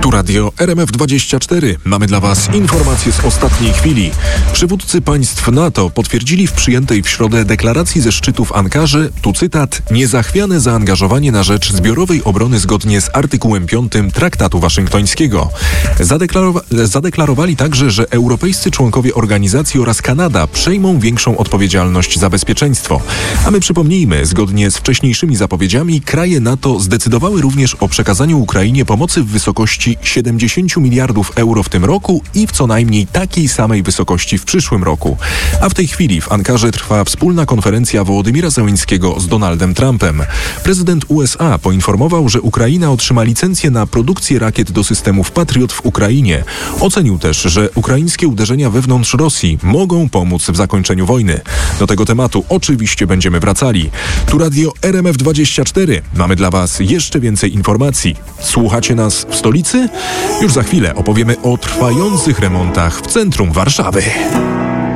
Tu radio RMF24. Mamy dla Was informacje z ostatniej chwili. Przywódcy państw NATO potwierdzili w przyjętej w środę deklaracji ze szczytu w Ankarze, tu cytat, niezachwiane zaangażowanie na rzecz zbiorowej obrony zgodnie z artykułem 5 Traktatu Waszyngtońskiego. Zadeklarowali także, że europejscy członkowie organizacji oraz Kanada przejmą większą odpowiedzialność za bezpieczeństwo. A my przypomnijmy, zgodnie z wcześniejszymi zapowiedziami, kraje NATO zdecydowały również o przekazaniu Ukrainie pomocy w wysokości 70 miliardów euro w tym roku i w co najmniej takiej samej wysokości w przyszłym roku. A w tej chwili w Ankarze trwa wspólna konferencja Wołodymira Zełenskiego z Donaldem Trumpem. Prezydent USA poinformował, że Ukraina otrzyma licencję na produkcję rakiet do systemów Patriot w Ukrainie. Ocenił też, że ukraińskie uderzenia wewnątrz Rosji mogą pomóc w zakończeniu wojny. Do tego tematu oczywiście będziemy wracali. Tu radio RMF24. Mamy dla Was jeszcze więcej informacji. Słuchacie nas w stolicy? Już za chwilę opowiemy o trwających remontach w centrum Warszawy.